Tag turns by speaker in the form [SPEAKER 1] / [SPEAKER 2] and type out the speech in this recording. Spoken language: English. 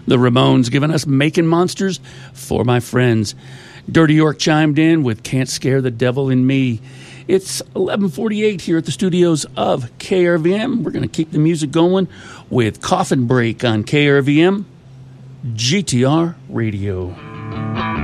[SPEAKER 1] The Ramones giving us Making Monsters for My Friends. Dirty York chimed in with Can't Scare the Devil in Me. It's 11:48 here at the studios of KRVM. We're going to keep the music going with Coffin Break on KRVM GTR Radio.